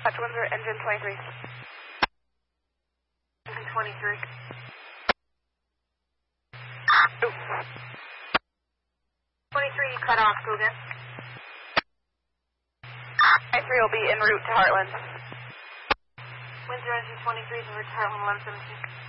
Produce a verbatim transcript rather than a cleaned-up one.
Touch Windsor, engine twenty-three. Engine twenty-three. Ooh. twenty-three, you cut off. Go again. twenty-three will be en route to Heartland. Windsor, engine twenty-three is en route to Heartland, eleven seventeen.